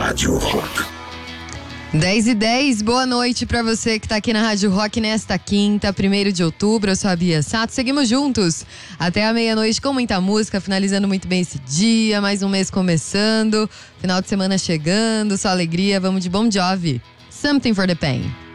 Rádio Rock. 10h10, boa noite pra você que tá aqui na Rádio Rock nesta quinta, 1º de outubro. Eu sou a Bia Sato, seguimos juntos até a meia-noite com muita música, finalizando muito bem esse dia, mais um mês começando, final de semana chegando, só alegria, vamos de Bon Jovi, Something for the Pain.